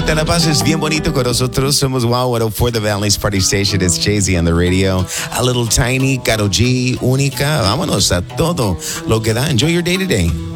te la pases bien bonito con nosotros. Somos Wow 104 The Valley's Party Station. It's Jay-Z on the radio. A little tiny, Karol G, única. Vámonos a todo lo que da. Enjoy your day today.